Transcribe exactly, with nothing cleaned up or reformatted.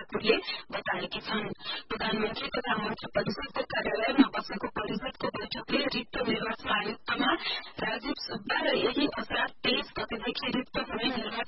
ठाकुरले बताएकी छन्। प्रधानमन्त्री तथा मन्त्री परिषदको कार्यालयमा बसेको परिषदको बैठकले रिक्त निर्वाचन आयुक्तमा राजीव सुब्बा र यही असार तेइस गतेदेखि रिक्त हुने निर्वाचन